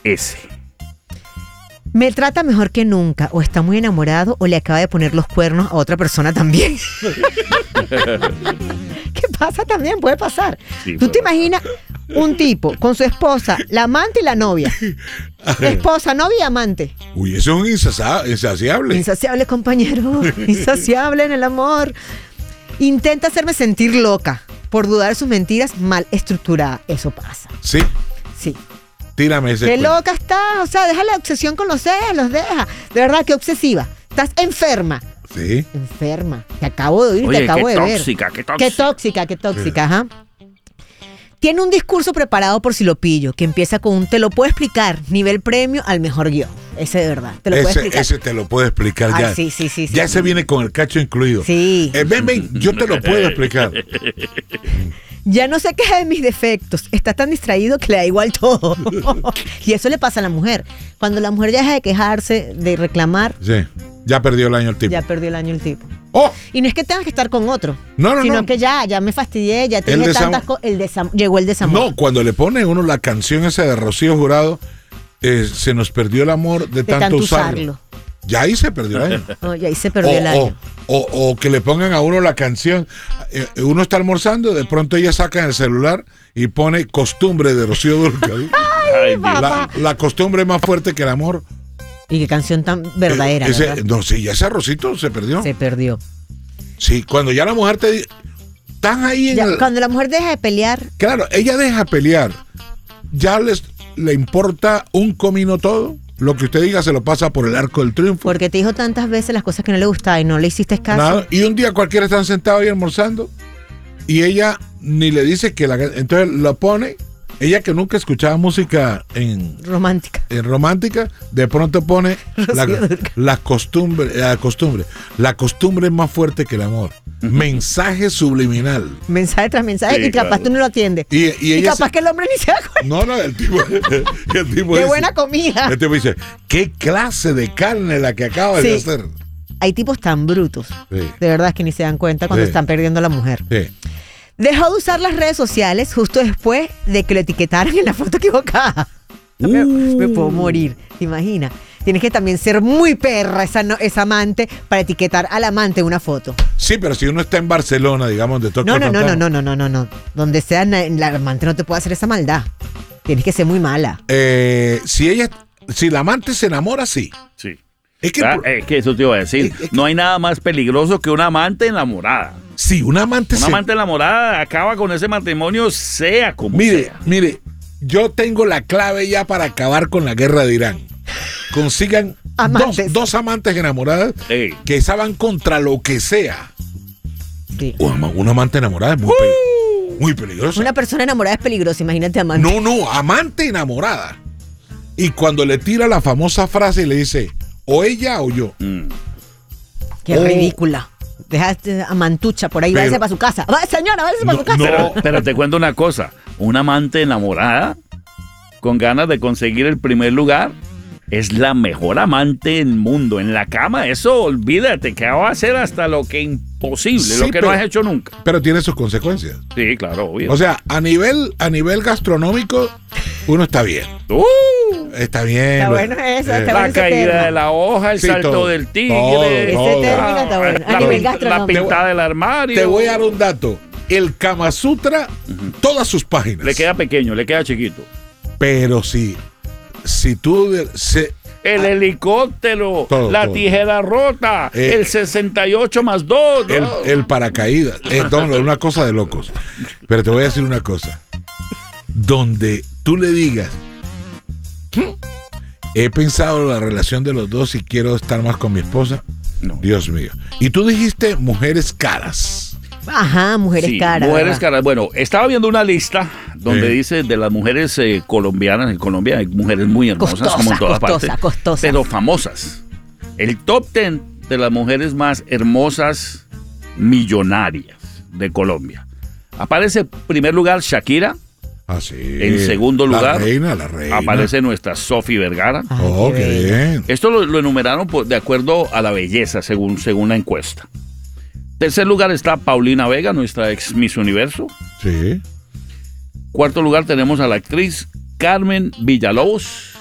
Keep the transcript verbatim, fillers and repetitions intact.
ese. Me trata mejor que nunca, o está muy enamorado, o le acaba de poner los cuernos a otra persona también. ¿Qué pasa también? Puede pasar. Sí, ¿Tú te puede imaginas un tipo con su esposa, la amante y la novia? Esposa, novia y amante. Uy, eso es un insasa- insaciable. Insaciable, compañero. Insaciable en el amor. Intenta hacerme sentir loca por dudar de sus mentiras mal estructuradas. Eso pasa. Sí, Sí. tírame ese Qué cuento. loca estás. O sea, deja la obsesión con los celos, deja. De verdad, qué obsesiva. Estás enferma. Sí. Enferma. Te acabo de oír, Oye, te acabo qué de ver. tóxica, qué tóxica. Qué tóxica, qué tóxica, ajá. Tiene un discurso preparado por si lo pillo, que empieza con un te lo puedo explicar, nivel premio al mejor guión. Ese de verdad, te lo puedo Ese, explicar. ese te lo puedo explicar Ay, ya. sí, sí, sí, sí. Ya ese viene con el cacho incluido. Sí. Eh, ven, ven, yo te lo puedo explicar. Ya no se queja de mis defectos, está tan distraído que le da igual todo. Y eso le pasa a la mujer. Cuando la mujer ya deja de quejarse, de reclamar, Sí, ya perdió el año el tipo. ya perdió el año el tipo. ¡Oh! Y no es que tengas que estar con otro, No, no, sino no. que ya, ya me fastidié, ya te El dije desam- tantas cosas. El desam- llegó el desamor. No, cuando le pone uno la canción esa de Rocío Jurado, eh, se nos perdió el amor de, de tanto, tanto usarlo. usarlo. Ya ahí se perdió el año. No, y ahí se O, perdió el año. o, o- o que le pongan a uno la canción. eh, uno está almorzando, de pronto ella saca el celular y pone Costumbre de Rocío Dúrcal. Ay, Dios. papá. la, la costumbre es más fuerte que el amor. Y qué canción tan verdadera, Eh, ese- ¿verdad? no, sí, ya ese arrocito se perdió. Se perdió. Sí, cuando ya la mujer te di- están ahí en Ya, el- cuando la mujer deja de pelear, Claro, ella deja pelear. Ya les le importa un comino todo. Lo que usted diga se lo pasa por el arco del triunfo. porque te dijo tantas veces las cosas que no le gustaban y no le hiciste caso. Nada. Y un día cualquiera están sentados ahí almorzando y ella ni le dice que la... Entonces lo pone. Ella que nunca escuchaba música en, Romántica. en romántica, de pronto pone la, Rocío Dúrcal. la costumbre, la costumbre. La costumbre es más fuerte que el amor. Mensaje subliminal. Mensaje tras mensaje Sí, y capaz claro. tú no lo atiendes. Y, y Y, ella capaz se- que el hombre ni se da cuenta. No, no, el tipo, el tipo Qué dice- buena comida. el tipo dice, ¿qué clase de carne la que acabas Sí. de hacer? Hay tipos tan brutos. Sí. De verdad es que ni se dan cuenta cuando Sí. están perdiendo a la mujer. Sí. Dejó de usar las redes sociales justo después de que lo etiquetaran en la foto equivocada. Me, Uh. me puedo morir, ¿te imaginas? Tienes que también ser muy perra esa, no- esa amante para etiquetar al amante en una foto. Sí, pero si uno está en Barcelona, digamos, de toque No, no, no, no, no, no, no, no, no. Donde sea na- la amante no te puede hacer esa maldad. Tienes que ser muy mala. Eh, si ella, si la amante se enamora, sí. Sí. Es que Ah, es que eso te iba a decir. Es- es que- No hay nada más peligroso que una amante enamorada. si una amante Una se... amante enamorada acaba con ese matrimonio, sea como Mire, sea. mire, yo tengo la clave ya para acabar con la guerra de Irán. Consigan dos, Amantes. dos amantes enamoradas Ey. que saban contra lo que sea. Sí. Una, una amante enamorada es muy, peli- muy peligrosa. Una persona enamorada es peligrosa, imagínate amante. No, no, amante enamorada. Y cuando le tira la famosa frase y le dice, o ella o yo. Mm. Qué Oh. ridícula. Dejaste a Mantucha por ahí, Pero- váyase para su casa. Va, señora, váyase para No, su casa. no. Pero, pero te cuento una cosa. Una amante enamorada con ganas de conseguir el primer lugar es la mejor amante del mundo. En la cama, eso olvídate, que va a hacer hasta lo que imposible, Sí, lo que pero- no has hecho nunca. Pero tiene sus consecuencias. Sí, claro, obvio. O sea, a nivel, a nivel gastronómico, uno está bien. Uh, Está bien. Está lo- bueno eso, está eh, bueno la ese caída tema. de la hoja, el Sí, salto todo, del tigre. todo, Ese todo. término está bueno. A la, nivel pin- la gastronómico. pintada del armario. Te voy a dar un dato. El Kama Sutra, todas sus páginas. Le queda pequeño, le queda chiquito. Pero si, si tú... de- se- El helicóptero, Todo, la todo. tijera rota, Eh, el sesenta y ocho más dos. el, el paracaídas. Es una cosa de locos. Pero te voy a decir una cosa. Donde tú le digas, he pensado en la relación de los dos y quiero estar más con mi esposa. No. Dios mío. Y tú dijiste mujeres caras. Ajá, mujeres Sí, caras. mujeres ¿verdad? caras. Bueno, estaba viendo una lista donde Sí. dice de las mujeres eh, colombianas. En Colombia hay mujeres muy hermosas, Costosas, como en todas costosas, partes. costosas. Pero famosas. El top ten de las mujeres más hermosas millonarias de Colombia. Aparece en primer lugar Shakira. Así. En segundo lugar, La reina, la reina. Aparece nuestra Sophie Vergara. Ay, Oh, qué qué bella. bien. Esto lo, lo enumeraron por- de acuerdo a la belleza, según, según la encuesta. Tercer lugar está Paulina Vega, nuestra ex Miss Universo. Sí. Cuarto lugar tenemos a la actriz Carmen Villalobos.